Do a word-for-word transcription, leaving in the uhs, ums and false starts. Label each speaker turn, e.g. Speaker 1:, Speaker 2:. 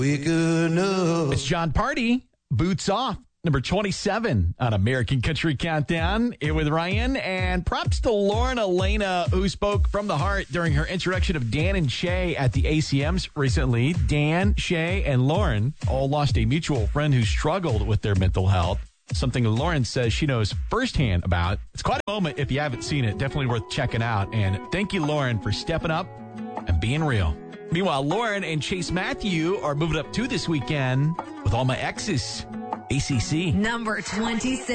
Speaker 1: Quick enough.
Speaker 2: It's John Party, Boots Off, number twenty-seven on American Country Countdown. Here with Ryan, and props to Lauren Elena, who spoke from the heart during her introduction of Dan and Shay at the A C Ms recently. Dan, Shay, and Lauren all lost a mutual friend who struggled with their mental health, something Lauren says she knows firsthand about. It's quite a moment. If you haven't seen it, definitely worth checking out. And thank you, Lauren, for stepping up and being real. Meanwhile, Lauren and Chase Matthew are moving up to this weekend with All My Exes, A C C.
Speaker 3: Number twenty-six.